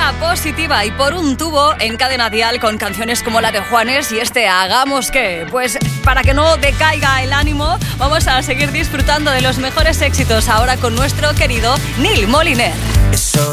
energía positiva y por un tubo en Cadena Dial con canciones como la de Juanes y Hagamos qué. Pues para que no decaiga el ánimo, vamos a seguir disfrutando de los mejores éxitos ahora con nuestro querido Neil Moliner.